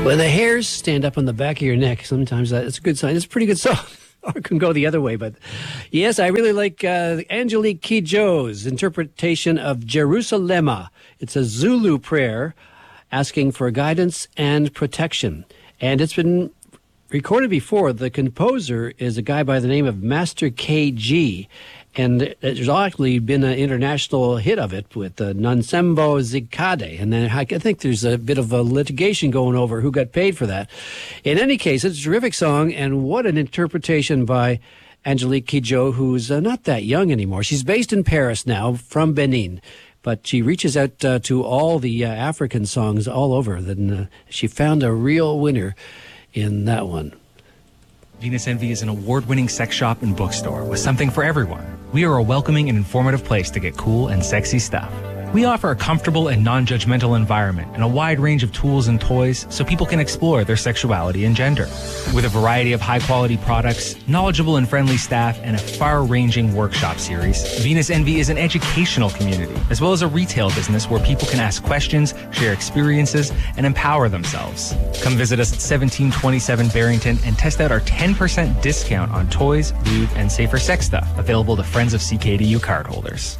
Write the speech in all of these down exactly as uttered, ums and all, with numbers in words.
When the hairs stand up on the back of your neck, sometimes that's a good sign. It's a pretty good song. Or it can go the other way. But yes, I really like uh, Angelique Kidjo's interpretation of Jerusalema. It's a Zulu prayer asking for guidance and protection. And it's been recorded before. The composer is a guy by the name of Master K G. And there's actually been an international hit of it with uh, Nonsembo Zikade. And then I think there's a bit of a litigation going over who got paid for that. In any case, it's a terrific song, and what an interpretation by Angelique Kidjo, who's uh, not that young anymore. She's based in Paris now, from Benin. But she reaches out uh, to all the uh, African songs all over. Then uh, she found a real winner in that one. Venus Envy is an award-winning sex shop and bookstore with something for everyone. We are a welcoming and informative place to get cool and sexy stuff. We offer a comfortable and non-judgmental environment and a wide range of tools and toys so people can explore their sexuality and gender. With a variety of high-quality products, knowledgeable and friendly staff, and a far-ranging workshop series, Venus Envy is an educational community, as well as a retail business where people can ask questions, share experiences, and empower themselves. Come visit us at seventeen twenty-seven Barrington and test out our ten percent discount on toys, lube, and safer sex stuff, available to Friends of C K D U cardholders.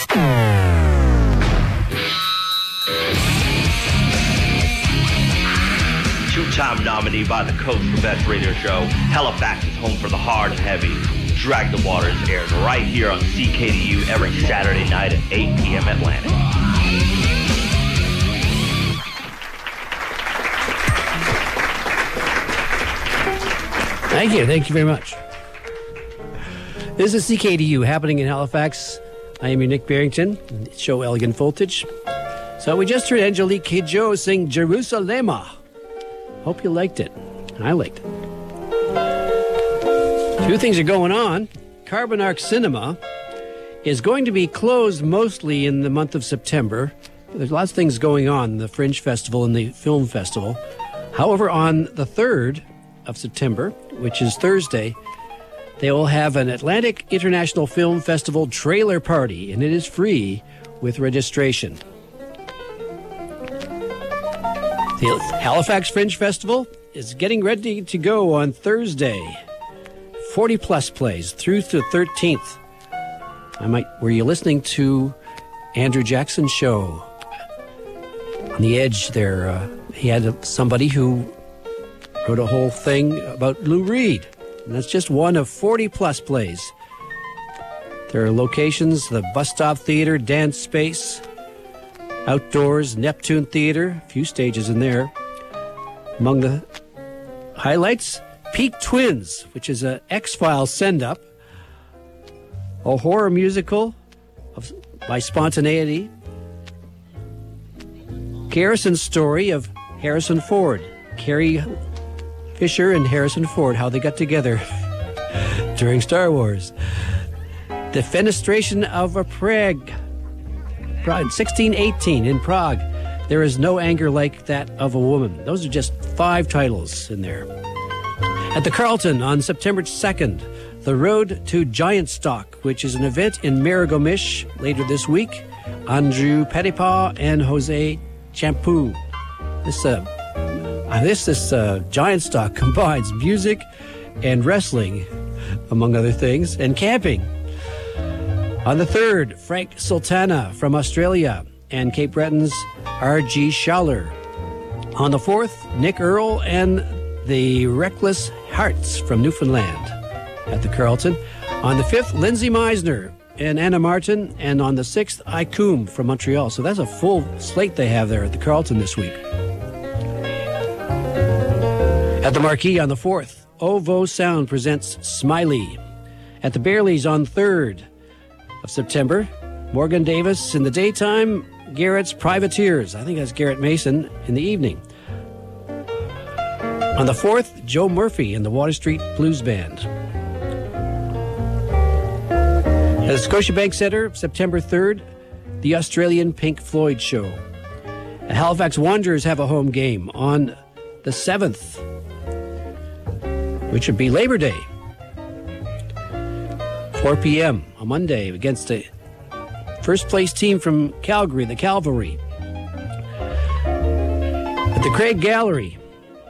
Two-time nominee by the Coast for Best Radio Show, Halifax is home for the hard and heavy. Drag the Waters airs right here on C K D U every Saturday night at eight p.m. Atlantic. Thank you. Thank you very much. This is C K D U happening in Halifax. I am your Nick Barrington, show Elegant Voltage. So we just heard Angelique Kidjo sing Jerusalema. Hope you liked it. I liked it. Two things are going on. Carbon Arc Cinema is going to be closed mostly in the month of September. There's lots of things going on, the Fringe Festival and the Film Festival. However, on the third of September, which is Thursday, they will have an Atlantic International Film Festival trailer party, and it is free with registration. The Halifax Fringe Festival is getting ready to go on Thursday. forty plus plays through to the thirteenth. I might, were you listening to Andrew Jackson's show? On the Edge there, uh, he had somebody who wrote a whole thing about Lou Reed. And that's just one of forty plus plays. There are locations, the Bus Stop Theater, Dance Space, Outdoors, Neptune Theater, a few stages in there. Among the highlights, Peak Twins, which is a X-Files send-up, a horror musical of, by Spontaneity, Garrison's story of Harrison Ford, Carrie Fisher and Harrison Ford, how they got together during Star Wars. The Fenestration of a Prague, Prague, sixteen eighteen in Prague. There is no anger like that of a woman. Those are just five titles in there. At the Carlton on September second, The Road to Giant Stock, which is an event in Miragamish later this week. Andrew Petipa and Jose Champu. This uh, this this uh, Giant Stock combines music and wrestling, among other things, and camping. On the third, Frank Sultana from Australia and Cape Breton's R G Schaller. On the fourth, Nick Earl and the Reckless Hearts from Newfoundland at the Carlton. On the fifth, Lindsay Meisner and Anna Martin. And on the sixth, Icum from Montreal. So that's a full slate they have there at the Carlton this week. At the Marquee on the fourth, Ovo Sound presents Smiley. At the Bairleys on third of September, Morgan Davis in the daytime, Garrett's Privateers. I think that's Garrett Mason in the evening. On the fourth, Joe Murphy and the Water Street Blues Band. At the Scotiabank Centre, September third, the Australian Pink Floyd Show. The Halifax Wanderers have a home game on the seventh, which would be Labor Day. four p.m. on Monday against the first place team from Calgary, the Cavalry. At the Craig Gallery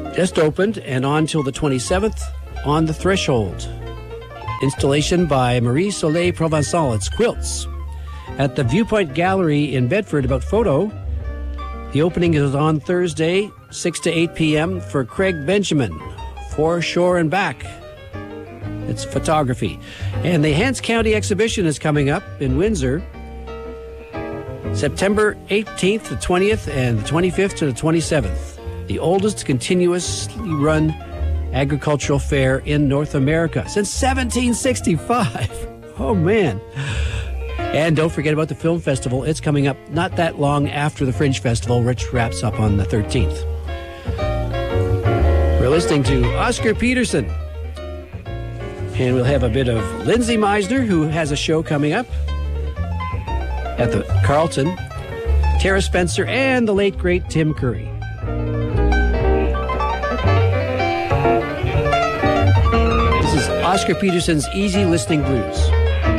just opened and on till the twenty-seventh, On the Threshold. Installation by Marie Soleil Provençal. It's quilts. At the Viewpoint Gallery in Bedford about photo, the opening is on Thursday, six to eight p.m. for Craig Benjamin, Foreshore and Back. It's photography. And the Hants County exhibition is coming up in Windsor, September eighteenth to twentieth and the twenty-fifth to the twenty-seventh. The oldest continuously run agricultural fair in North America since seventeen sixty-five. Oh, man. And don't forget about the film festival. It's coming up not that long after the Fringe Festival, which wraps up on the thirteenth. We're listening to Oscar Peterson. And we'll have a bit of Lindsay Meisner, who has a show coming up at the Carlton, Tara Spencer, and the late, great Tim Curry. This is Oscar Peterson's Easy Listening Blues.